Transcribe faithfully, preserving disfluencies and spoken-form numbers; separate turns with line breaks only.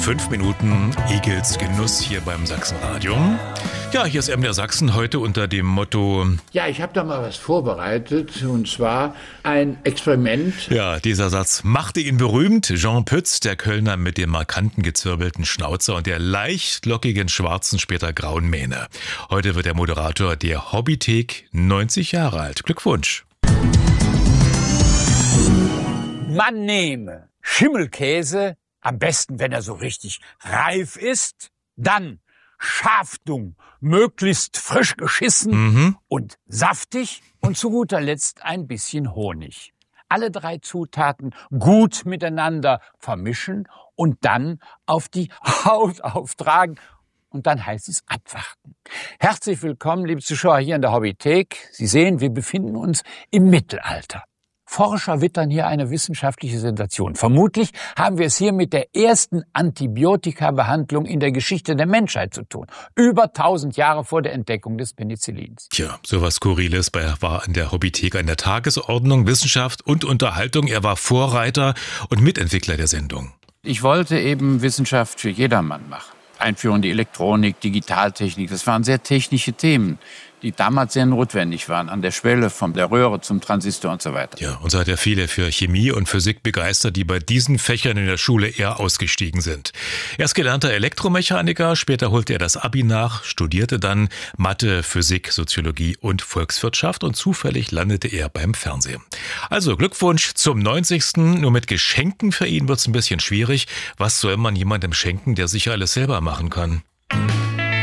Fünf Minuten Igels Genuss hier beim Sachsenradio. Ja, hier ist M D R Sachsen heute unter dem Motto...
Ja, ich habe da mal was vorbereitet, und zwar ein Experiment.
Ja, dieser Satz machte ihn berühmt. Jean Pütz, der Kölner mit dem markanten gezwirbelten Schnauzer und der leicht lockigen schwarzen, später grauen Mähne. Heute wird der Moderator der Hobbythek neunzig Jahre alt. Glückwunsch.
Man nehme Schimmelkäse, am besten, wenn er so richtig reif ist, dann Schafdung, möglichst frisch geschissen
Mhm.
und saftig und zu guter Letzt ein bisschen Honig. Alle drei Zutaten gut miteinander vermischen und dann auf die Haut auftragen. Und dann heißt es abwarten. Herzlich willkommen, liebe Zuschauer, hier in der Hobbythek. Sie sehen, wir befinden uns im Mittelalter. Forscher wittern hier eine wissenschaftliche Sensation. Vermutlich haben wir es hier mit der ersten Antibiotika-Behandlung in der Geschichte der Menschheit zu tun. Über tausend Jahre vor der Entdeckung des Penicillins.
Tja, sowas Skurriles bei- war in der Hobbythek an der Tagesordnung, Wissenschaft und Unterhaltung. Er war Vorreiter und Mitentwickler der Sendung.
Ich wollte eben Wissenschaft für jedermann machen. Einführung in die Elektronik, Digitaltechnik, das waren sehr technische Themen, die damals sehr notwendig waren, an der Schwelle von der Röhre zum Transistor und so weiter.
Ja, und so hat er viele für Chemie und Physik begeistert, die bei diesen Fächern in der Schule eher ausgestiegen sind. Er ist gelernter Elektromechaniker, später holte er das Abi nach, studierte dann Mathe, Physik, Soziologie und Volkswirtschaft und zufällig landete er beim Fernsehen. Also Glückwunsch zum neunzigsten Nur mit Geschenken für ihn wird's ein bisschen schwierig. Was soll man jemandem schenken, der sicher alles selber machen kann?